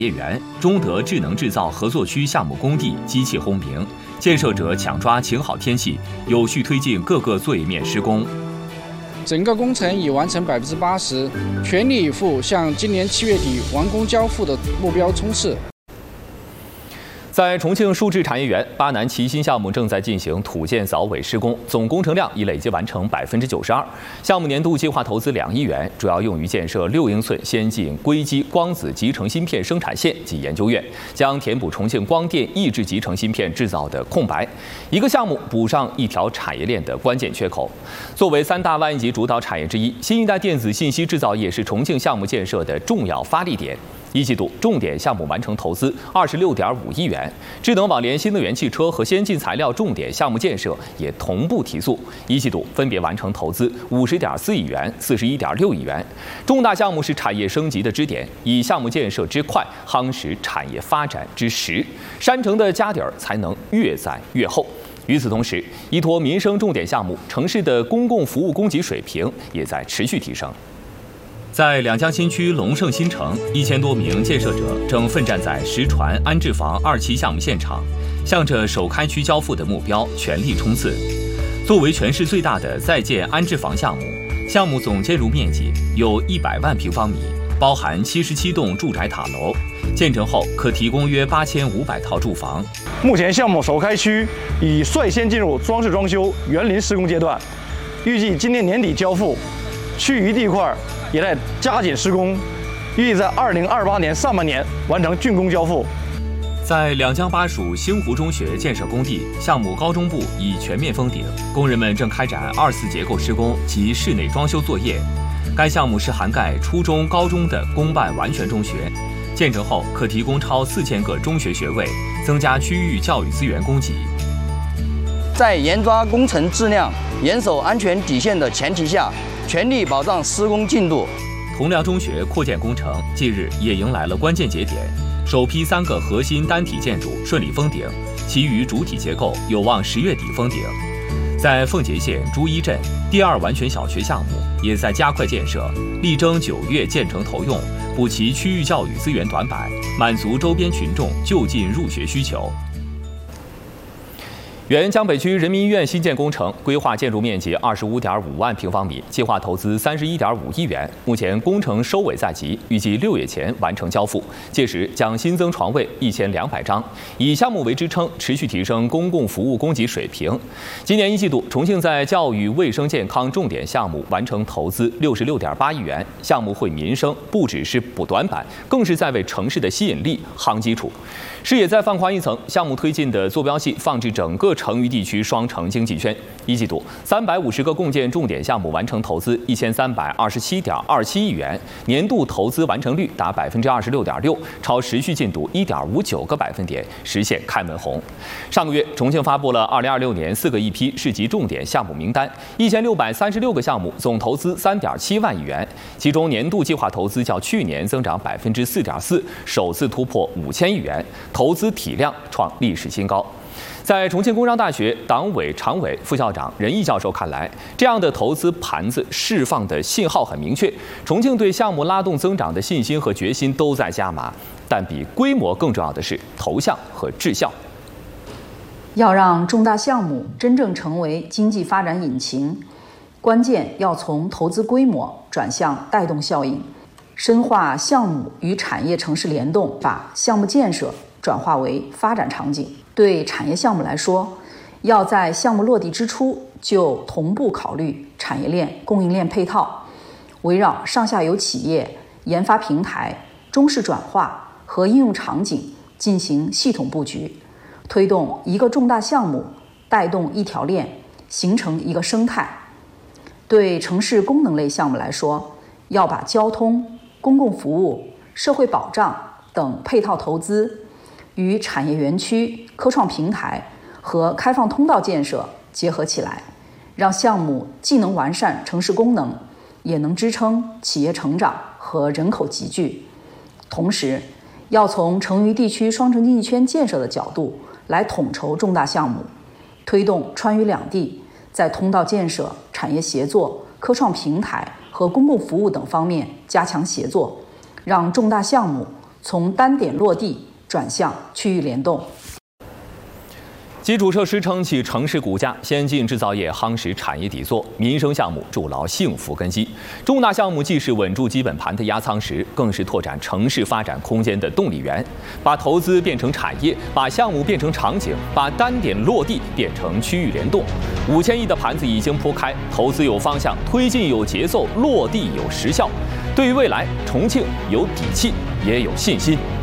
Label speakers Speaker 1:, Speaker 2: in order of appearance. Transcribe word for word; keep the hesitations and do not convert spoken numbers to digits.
Speaker 1: 业园中德智能制造合作区项目工地机器轰鸣，建设者抢抓晴好天气，有序推进各个作业面施工。
Speaker 2: 整个工程已完成百分之八十，全力以赴向今年七月底完工交付的目标冲刺。
Speaker 1: 在重庆数智产业园，巴南齐新项目正在进行土建凿尾施工，总工程量已累计完成百分之九十二。项目年度计划投资两亿元，主要用于建设六英寸先进硅基光子集成芯片生产线及研究院，将填补重庆光电抑制集成芯片制造的空白。一个项目补上一条产业链的关键缺口。作为三大万亿级主导产业之一，新一代电子信息制造业是重庆项目建设的重要发力点。一季度重点项目完成投资二十六点五亿元，智能网联、新能源汽车和先进材料重点项目建设也同步提速。一季度分别完成投资五十点四亿元、四十一点六亿元。重大项目是产业升级的支点，以项目建设之快夯实产业发展之实，山城的家底儿才能越栽越厚。与此同时，依托民生重点项目，城市的公共服务供给水平也在持续提升。在两江新区龙盛新城，一千多名建设者正奋战在石船安置房二期项目现场，向着首开区交付的目标全力冲刺。作为全市最大的在建安置房项目，项目总建筑面积有一百万平方米，包含七十七栋住宅塔楼。建成后可提供约八千五百套住房。
Speaker 3: 目前项目首开区已率先进入装饰装修园林施工阶段，预计今年年底交付。其余地块也在加紧施工，预计在二零二八年上半年完成竣工交付。
Speaker 1: 在两江巴属星湖中学建设工地，项目高中部已全面封顶，工人们正开展二次结构施工及室内装修作业。该项目是涵盖初中、高中的公办完全中学，建成后可提供超四千个中学学位，增加区域教育资源供给。
Speaker 4: 在严抓工程质量、严守安全底线的前提下，全力保障施工进度。
Speaker 1: 同梁中学扩建工程近日也迎来了关键节点，首批三个核心单体建筑顺利封顶，其余主体结构有望十月底封顶。在奉节县朱一镇，第二完全小学项目也在加快建设，力争九月建成投用，补齐区域教育资源短板，满足周边群众就近入学需求。原江北区人民医院新建工程规划建筑面积二十五点五万平方米，计划投资三十一点五亿元。目前工程收尾在即，预计六月前完成交付。届时将新增床位一千两百张，以项目为支撑，持续提升公共服务供给水平。今年一季度，重庆在教育、卫生健康重点项目完成投资六十六点八亿元。项目惠民生，不只是补短板，更是在为城市的吸引力夯基础。视野再放宽一层，项目推进的坐标系放置整个成渝地区双城经济圈。一季度，三百五十个共建重点项目完成投资一千三百二十七点二七亿元，年度投资完成率达百分之二十六点六，超时序进度一点五九个百分点，实现开门红。上个月，重庆发布了二零二六年四个一批市级重点项目名单，一千六百三十六个项目，总投资三点七万亿元，其中年度计划投资较去年增长百分之四点四，首次突破五千亿元。投资体量创历史新高。在重庆工商大学党委常委、副校长任毅教授看来，这样的投资盘子释放的信号很明确，重庆对项目拉动增长的信心和决心都在加码。但比规模更重要的是投向和质效。
Speaker 5: 要让重大项目真正成为经济发展引擎，关键要从投资规模转向带动效应。深化项目与产业城市联动，把项目建设转化为发展场景。对产业项目来说，要在项目落地之初就同步考虑产业链、供应链配套，围绕上下游企业、研发平台、中式转化和应用场景进行系统布局，推动一个重大项目带动一条链，形成一个生态。对城市功能类项目来说，要把交通、公共服务、社会保障等配套投资与产业园区、科创平台和开放通道建设结合起来，让项目既能完善城市功能，也能支撑企业成长和人口集聚。同时，要从成渝地区双城经济圈建设的角度来统筹重大项目，推动川渝两地在通道建设、产业协作、科创平台和公共服务等方面加强协作，让重大项目从单点落地转向区域联动。
Speaker 1: 基础设施撑起城市骨架，先进制造业夯实产业底座，民生项目筑牢幸福根基。重大项目既是稳住基本盘的压舱石，更是拓展城市发展空间的动力源。把投资变成产业，把项目变成场景，把单点落地变成区域联动。五千亿的盘子已经铺开，投资有方向，推进有节奏，落地有实效。对于未来，重庆有底气，也有信心。